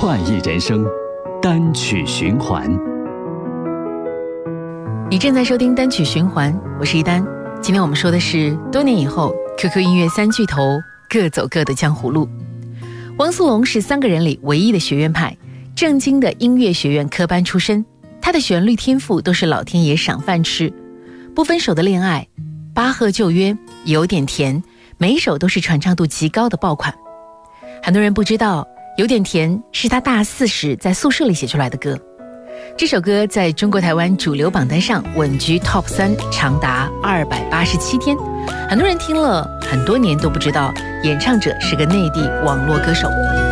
快意人生，单曲循环。 你正在收听单曲循环，我是一丹。今天我们说的是多年以后 QQ 音乐三巨头各走各的江湖路。汪苏泷是3个人里唯一的学院派，正经的音乐学院科班出身，他的旋律天赋都是老天爷赏饭吃。不分手的恋爱、巴赫旧约、有点甜，每一首都是传唱度极高的爆款。很多人不知道有点甜是他大4时在宿舍里写出来的歌。这首歌在中国台湾主流榜单上稳居 Top 3长达287天，很多人听了很多年都不知道演唱者是个内地网络歌手。